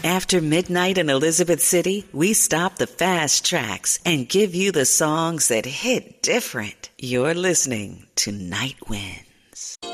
After midnight in Elizabeth City, we stop the fast tracks and give you the songs that hit different. You're listening to Night Winds.